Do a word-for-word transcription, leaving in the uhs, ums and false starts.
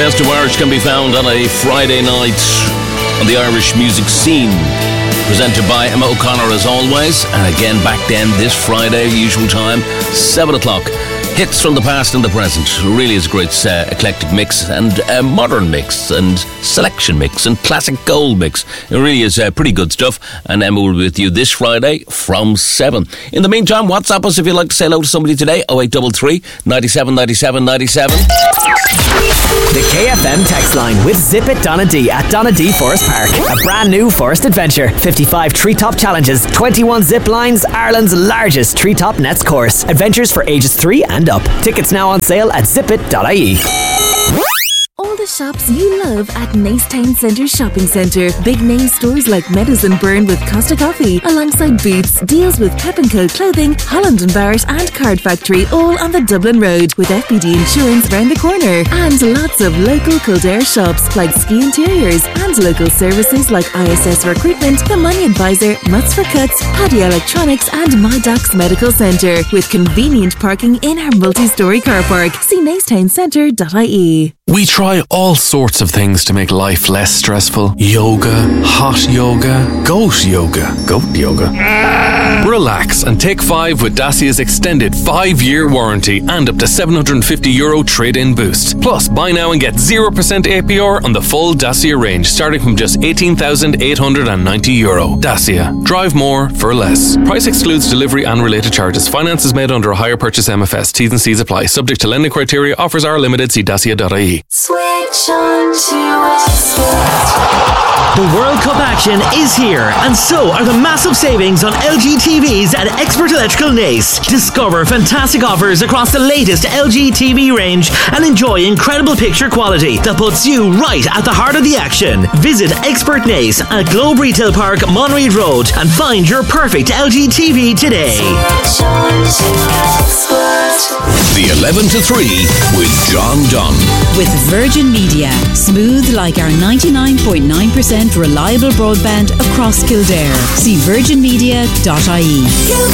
best of Irish can be found on a Friday night on the Irish music scene. Presented by Emma O'Connor as always. And again, back then, this Friday, usual time, seven o'clock. Hits from the past and the present. Really is a great uh, eclectic mix and uh, modern mix and selection mix and classic gold mix. It really is uh, pretty good stuff. And Emma will be with you this Friday from seven. In the meantime, WhatsApp us if you'd like to say hello to somebody today. oh eight three three, nine seven, nine seven, nine seven. The K F M text line with Zip It Donadee at Donadee Forest Park. A brand new forest adventure. fifty-five treetop challenges, twenty-one zip lines, Ireland's largest treetop nets course. Adventures for ages three and up. Tickets now on sale at zip it dot I E. All the shops you love at Nacetown Centre Shopping Centre. Big name stores like Meadows and Byrne with Costa Coffee, alongside Boots, deals with Pep and Co Clothing, Holland and Barrett and Card Factory, all on the Dublin Road, with F B D Insurance round the corner. And lots of local Kildare shops like Ski Interiors, and local services like I S S Recruitment, The Money Advisor, Mutts for Cuts, Paddy Electronics and MyDocs Medical Centre, with convenient parking in our multi-storey car park. See nacetown centre dot I E. We try all sorts of things to make life less stressful. Yoga, hot yoga, goat yoga, goat yoga. Relax and take five with Dacia's extended five-year warranty and up to seven hundred fifty euro trade-in boost. Plus, buy now and get zero percent A P R on the full Dacia range, starting from just eighteen thousand eight hundred ninety euro. Dacia. Drive more for less. Price excludes delivery and related charges. Finance is made under a hire purchase M F S. T's and C's apply. Subject to lending criteria. Offers are limited. See dacia dot I E. Switch on to Expert. The World Cup action is here, and so are the massive savings on L G T Vs at Expert Electrical Naas. Discover fantastic offers across the latest L G T V range and enjoy incredible picture quality that puts you right at the heart of the action. Visit Expert Naas at Globe Retail Park, Monreid Road, and find your perfect L G T V today. Switch on to Expert. The eleven to three with John Dunn. With Virgin Media. Smooth like our ninety-nine point nine percent reliable broadband across Kildare. See virgin media dot I E.